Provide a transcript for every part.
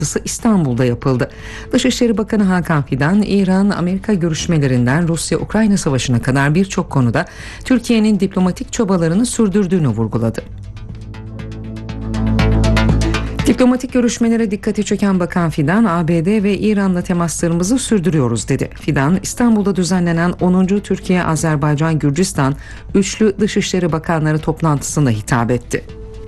İstanbul'da yapıldı. Dışişleri Bakanı Hakan Fidan, İran-Amerika görüşmelerinden Rusya-Ukrayna savaşına kadar birçok konuda Türkiye'nin diplomatik çabalarını sürdürdüğünü vurguladı. Diplomatik görüşmelere dikkati çeken Bakan Fidan, ABD ve İran'la temaslarımızı sürdürüyoruz dedi. Fidan, İstanbul'da düzenlenen 10. Türkiye-Azerbaycan-Gürcistan Üçlü Dışişleri Bakanları toplantısına hitap etti.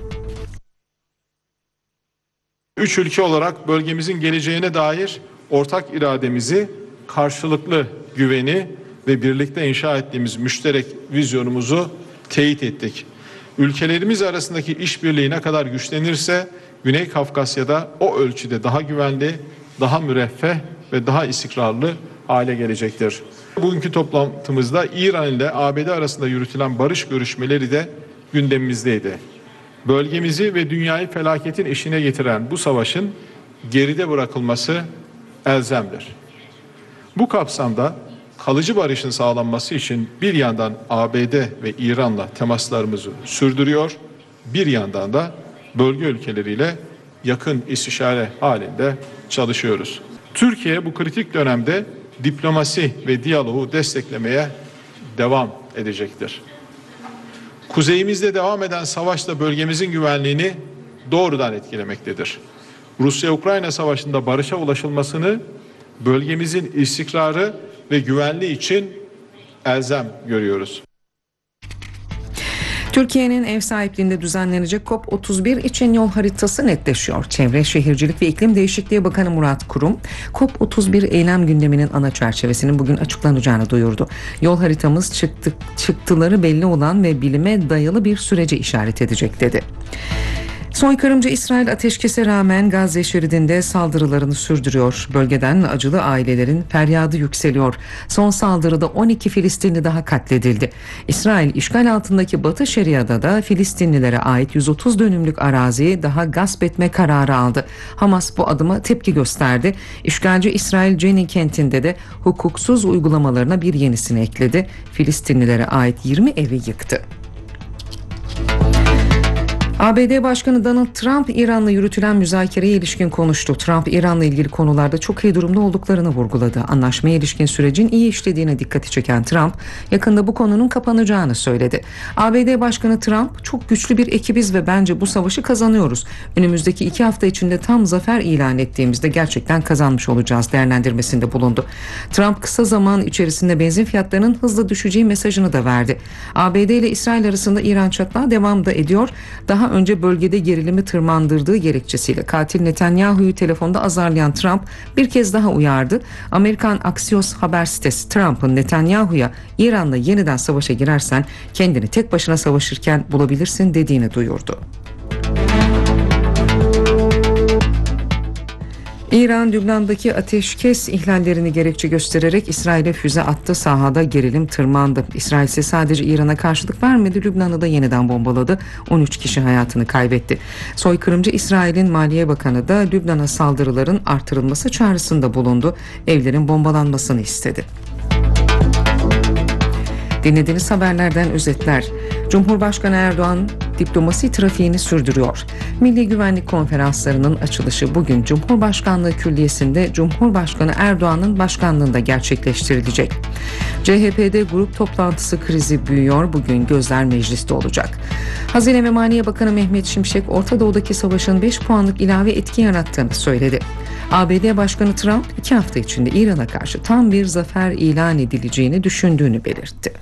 Üç ülke olarak bölgemizin geleceğine dair ortak irademizi, karşılıklı güveni ve birlikte inşa ettiğimiz müşterek vizyonumuzu teyit ettik. Ülkelerimiz arasındaki işbirliği ne kadar güçlenirse Güney Kafkasya'da o ölçüde daha güvenli, daha müreffeh ve daha istikrarlı hale gelecektir. Bugünkü toplantımızda İran ile ABD arasında yürütülen barış görüşmeleri de gündemimizdeydi. Bölgemizi ve dünyayı felaketin eşiğine getiren bu savaşın geride bırakılması elzemdir. Bu kapsamda kalıcı barışın sağlanması için bir yandan ABD ve İran'la temaslarımızı sürdürüyor, bir yandan da bölge ülkeleriyle yakın istişare halinde çalışıyoruz. Türkiye bu kritik dönemde diplomasi ve diyaloğu desteklemeye devam edecektir. Kuzeyimizde devam eden savaş da bölgemizin güvenliğini doğrudan etkilemektedir. Rusya-Ukrayna savaşında barışa ulaşılmasını bölgemizin istikrarı ve güvenliği için elzem görüyoruz. Türkiye'nin ev sahipliğinde düzenlenecek COP31 için yol haritası netleşiyor. Çevre, Şehircilik ve İklim Değişikliği Bakanı Murat Kurum, COP31 eylem gündeminin ana çerçevesinin bugün açıklanacağını duyurdu. Yol haritamız çıktıları belli olan ve bilime dayalı bir sürece işaret edecek dedi. Soykırımcı İsrail ateşkese rağmen Gazze şeridinde saldırılarını sürdürüyor. Bölgeden acılı ailelerin feryadı yükseliyor. Son saldırıda 12 Filistinli daha katledildi. İsrail işgal altındaki Batı Şeria'da da Filistinlilere ait 130 dönümlük araziyi daha gasp etme kararı aldı. Hamas bu adıma tepki gösterdi. İşgalci İsrail Cenin kentinde de hukuksuz uygulamalarına bir yenisini ekledi. Filistinlilere ait 20 evi yıktı. ABD Başkanı Donald Trump, İran'la yürütülen müzakereye ilişkin konuştu. Trump, İran'la ilgili konularda çok iyi durumda olduklarını vurguladı. Anlaşmaya ilişkin sürecin iyi işlediğine dikkati çeken Trump, yakında bu konunun kapanacağını söyledi. ABD Başkanı Trump, çok güçlü bir ekibiz ve bence bu savaşı kazanıyoruz. Önümüzdeki 2 hafta içinde tam zafer ilan ettiğimizde gerçekten kazanmış olacağız değerlendirmesinde bulundu. Trump, kısa zaman içerisinde benzin fiyatlarının hızla düşeceği mesajını da verdi. ABD ile İsrail arasında İran çatlağı devam da ediyor. Daha önce bölgede gerilimi tırmandırdığı gerekçesiyle katil Netanyahu'yu telefonda azarlayan Trump bir kez daha uyardı. Amerikan Axios haber sitesi Trump'ın Netanyahu'ya İran'la yeniden savaşa girersen kendini tek başına savaşırken bulabilirsin dediğini duyurdu. İran, Lübnan'daki ateşkes ihlallerini gerekçe göstererek İsrail'e füze attı. Sahada gerilim tırmandı. İsrail ise sadece İran'a karşılık vermedi, Lübnan'ı da yeniden bombaladı. 13 kişi hayatını kaybetti. Soykırımcı İsrail'in Maliye Bakanı da Lübnan'a saldırıların artırılması çağrısında bulundu. Evlerin bombalanmasını istedi. Dinlediğiniz haberlerden özetler. Cumhurbaşkanı Erdoğan diplomasi trafiğini sürdürüyor. Milli Güvenlik Konferanslarının açılışı bugün Cumhurbaşkanlığı Külliyesi'nde Cumhurbaşkanı Erdoğan'ın başkanlığında gerçekleştirilecek. CHP'de grup toplantısı krizi büyüyor. Bugün gözler mecliste olacak. Hazine ve Maliye Bakanı Mehmet Şimşek, Orta Doğu'daki savaşın 5 puanlık ilave etki yarattığını söyledi. ABD Başkanı Trump 2 hafta içinde İran'a karşı tam bir zafer ilan edileceğini düşündüğünü belirtti.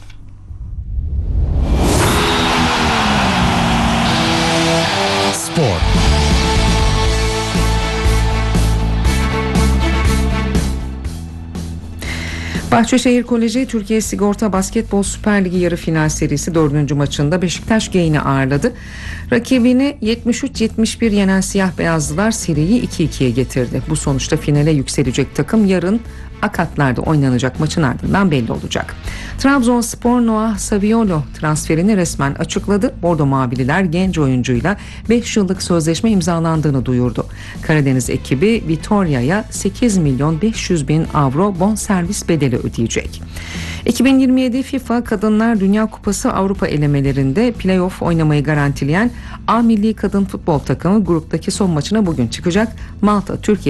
Spor. Bahçeşehir Koleji Türkiye Sigorta Basketbol Süper Ligi yarı final serisi 4. maçında Beşiktaş Geyin'i ağırladı. Rakibini 73-71 yenen siyah beyazlılar seriyi 2-2'ye getirdi. Bu sonuçta finale yükselecek takım yarın Akatlar'da oynanacak maçın ardından belli olacak. Trabzonspor Noah Saviolo transferini resmen açıkladı. Bordo Mavililer genç oyuncuyla 5 yıllık sözleşme imzalandığını duyurdu. Karadeniz ekibi Vitoria'ya 8.500.000 avro bonservis bedeli ödeyecek. 2027 FIFA Kadınlar Dünya Kupası Avrupa elemelerinde play-off oynamayı garantileyen A milli kadın futbol takımı gruptaki son maçına bugün çıkacak. Malta, Türkiye